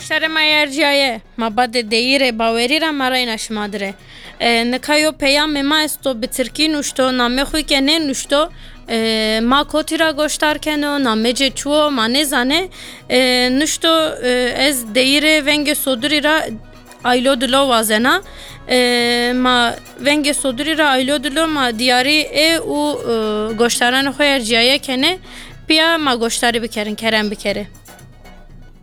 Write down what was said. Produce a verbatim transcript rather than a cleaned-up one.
goştare ma yerciye ma bade deyire baweri ra mara naşmadre. Nikayo peyam ma esto bi Tirki nuşto name xuyke ne nuşto ma kotira goştarkeno namece çuo ma ne zane nuşto ez deyire venge soduri ra aylo dilo vazena ma venge soduri ra aylo dilo ma diyari e u goştaran xoyer ciye kene piya ma goştari bikerin kerem bikere.